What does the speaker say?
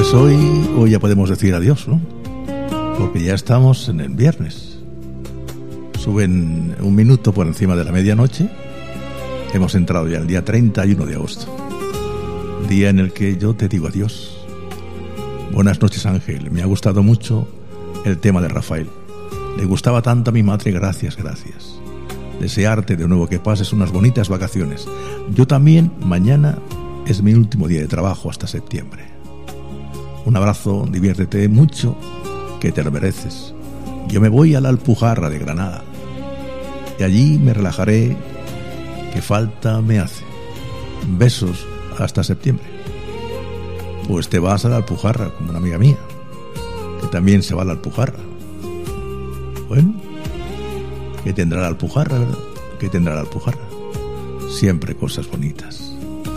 Pues hoy ya podemos decir adiós, ¿no? Porque ya estamos en el viernes. Suben un minuto por encima de la medianoche. Hemos entrado ya el día 31 de agosto. Día en el que yo te digo adiós. Buenas noches, Ángel. Me ha gustado mucho el tema de Rafael. Le gustaba tanto a mi madre. Gracias. Desearte de nuevo que pases unas bonitas vacaciones. Yo también. Mañana es mi último día de trabajo hasta septiembre. Un abrazo, diviértete mucho, que te lo mereces. Yo me voy a la Alpujarra de Granada y allí me relajaré, que falta me hace. Besos hasta septiembre. Pues te vas a la Alpujarra como una amiga mía, que también se va a la Alpujarra. Bueno, que tendrá la Alpujarra, ¿verdad? Que tendrá la Alpujarra. Siempre cosas bonitas.